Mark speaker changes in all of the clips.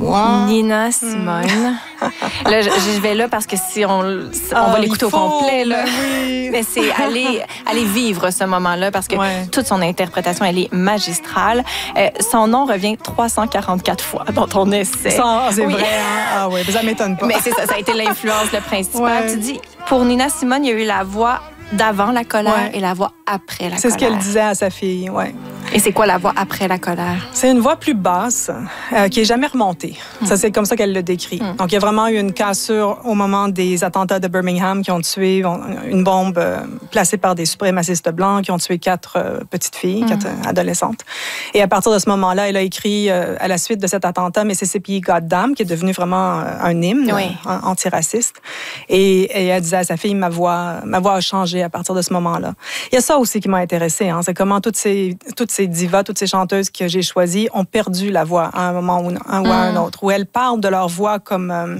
Speaker 1: Wow.
Speaker 2: Nina Simone. Là, je vais là parce que si on va l'écouter au complet, là.
Speaker 1: Oui.
Speaker 2: Mais c'est aller vivre ce moment-là parce que toute son interprétation, elle est magistrale. Son nom revient 344 fois dans ton essai.
Speaker 1: C'est vrai, hein? Ah oui, ça m'étonne pas.
Speaker 2: Mais c'est ça a été l'influence le principal. Tu dis, pour Nina Simone, il y a eu la voix d'avant la colère et la voix après la colère.
Speaker 1: C'est ce qu'elle disait à sa fille,
Speaker 2: Et c'est quoi la voix après la colère?
Speaker 1: C'est une voix plus basse qui n'est jamais remontée. Ça, c'est comme ça qu'elle le décrit. Donc, il y a vraiment eu une cassure au moment des attentats de Birmingham qui ont tué une bombe placée par des suprémacistes blancs qui ont tué 4 petites filles, 4 adolescentes. Et à partir de ce moment-là, elle a écrit à la suite de cet attentat Mississippi Goddamn, qui est devenu vraiment un hymne antiraciste. Et elle disait à sa fille, ma voix a changé à partir de ce moment-là. Il y a ça aussi qui m'a intéressée. Hein, c'est comment toutes ces divas, toutes ces chanteuses que j'ai choisies ont perdu la voix à un moment ou à un autre, où elles parlent de leur voix comme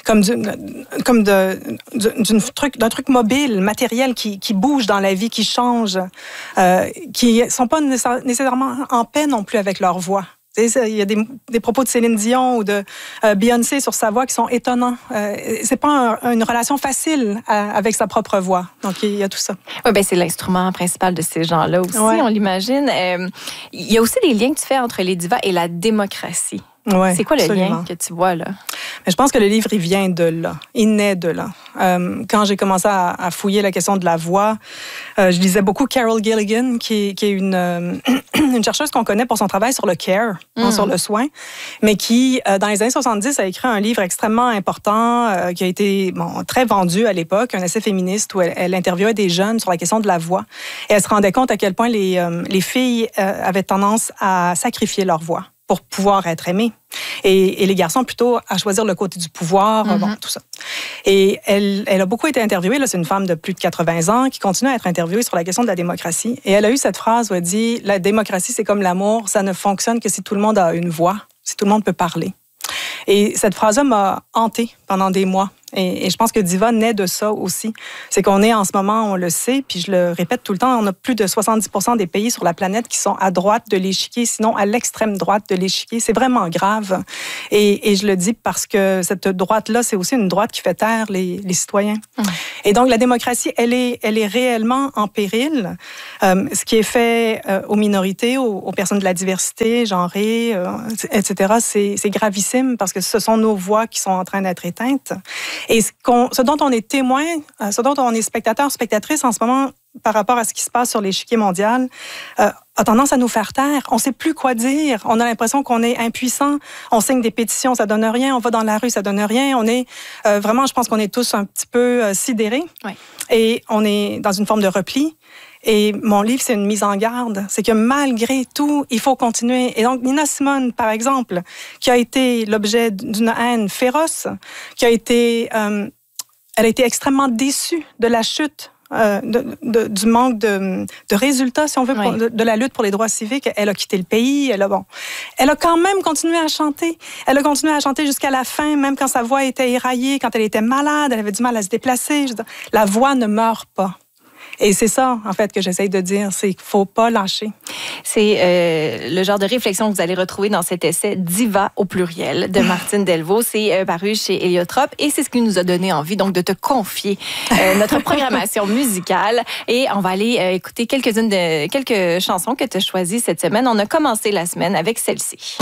Speaker 1: d'un truc mobile, matériel qui bouge dans la vie, qui change, qui ne sont pas nécessairement en paix non plus avec leur voix. Il y a des propos de Céline Dion ou de Beyoncé sur sa voix qui sont étonnants. C'est pas une relation facile avec sa propre voix. Donc, il y a tout ça.
Speaker 2: Oui, ben c'est l'instrument principal de ces gens-là aussi, on l'imagine. Il y a aussi des liens que tu fais entre les divas et la démocratie.
Speaker 1: Ouais,
Speaker 2: c'est quoi le
Speaker 1: absolument.
Speaker 2: lien que tu vois là?
Speaker 1: Mais je pense que le livre, il vient de là. Il naît de là. Quand j'ai commencé à fouiller la question de la voix, je lisais beaucoup Carol Gilligan, qui est une chercheuse qu'on connaît pour son travail sur le care, sur le soin, mais qui, dans les années 70, a écrit un livre extrêmement important qui a été très vendu à l'époque, un essai féministe où elle interviewait des jeunes sur la question de la voix. Et elle se rendait compte à quel point les filles avaient tendance à sacrifier leur voix pour pouvoir être aimées. Et les garçons plutôt à choisir le côté du pouvoir, tout ça. Et elle a beaucoup été interviewée, là, c'est une femme de plus de 80 ans qui continue à être interviewée sur la question de la démocratie. Et elle a eu cette phrase où elle dit « La démocratie, c'est comme l'amour, ça ne fonctionne que si tout le monde a une voix, si tout le monde peut parler. » Et cette phrase-là m'a hantée pendant des mois. Et je pense que Diva naît de ça aussi. C'est qu'on est en ce moment, on le sait, puis je le répète tout le temps, on a plus de 70% des pays sur la planète qui sont à droite de l'échiquier, sinon à l'extrême droite de l'échiquier. C'est vraiment grave. Et je le dis parce que cette droite-là, c'est aussi une droite qui fait taire les citoyens. Et donc, la démocratie, elle est réellement en péril. Ce qui est fait aux minorités, aux personnes de la diversité, genrée, etc., c'est gravissime parce que ce sont nos voix qui sont en train d'être éteintes. Et ce dont on est témoin, ce dont on est spectateur, spectatrice en ce moment par rapport à ce qui se passe sur l'échiquier mondial, a tendance à nous faire taire. On ne sait plus quoi dire. On a l'impression qu'on est impuissant. On signe des pétitions, ça ne donne rien. On va dans la rue, ça ne donne rien. On est vraiment, je pense qu'on est tous un petit peu sidérés. Oui. Et on est dans une forme de repli. Et mon livre, c'est une mise en garde. C'est que malgré tout, il faut continuer. Et donc, Nina Simone, par exemple, qui a été l'objet d'une haine féroce, elle a été extrêmement déçue de la chute du manque de résultats, si on veut, de la lutte pour les droits civiques. Elle a quitté le pays. Elle a quand même continué à chanter. Elle a continué à chanter jusqu'à la fin, même quand sa voix était éraillée, quand elle était malade, elle avait du mal à se déplacer. La voix ne meurt pas. Et c'est ça, en fait, que j'essaye de dire, c'est qu'il ne faut pas lâcher.
Speaker 2: C'est le genre de réflexion que vous allez retrouver dans cet essai « Diva » au pluriel de Martine Delvaux. C'est paru chez Héliotrope et c'est ce qui nous a donné envie donc de te confier notre programmation musicale. Et on va aller écouter quelques chansons que tu as choisies cette semaine. On a commencé la semaine avec celle-ci.